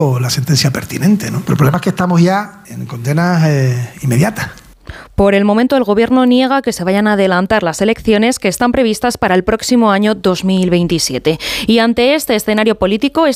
o la sentencia pertinente, ¿no? Pero el problema es que estamos ya en condenas inmediatas. Por el momento, el Gobierno niega que se vayan a adelantar las elecciones que están previstas para el próximo año 2027. Y ante este escenario político,